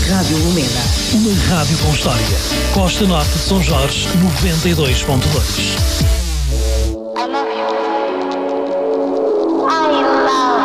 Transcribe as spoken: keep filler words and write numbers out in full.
Rádio Lumena. Uma rádio com história. Costa Norte de São Jorge, noventa e dois ponto dois. I love you. I love